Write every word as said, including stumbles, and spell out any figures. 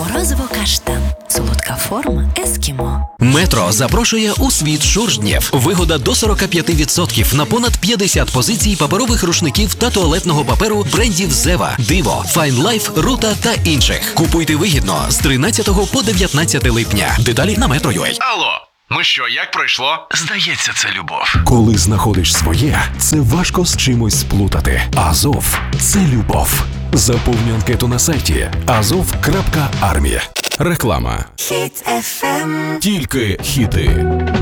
Морозиво каштан. Солодка форма ескімо. Метро запрошує у світ шуржнєв. Вигода до сорок п'ять відсотків на понад п'ятдесят позицій паперових рушників та туалетного паперу брендів Зева, Диво, Fine Life, Рута та інших. Купуйте вигідно з тринадцятого по дев'ятнадцяте липня. Деталі на метро крапка ю а. Алло, ну що, як пройшло? Здається, це любов. Коли знаходиш своє, це важко з чимось сплутати. Азов – це любов. Заповнюй анкету на сайті азов крапка армія. Реклама. Хіт еф ем. Тільки хіти.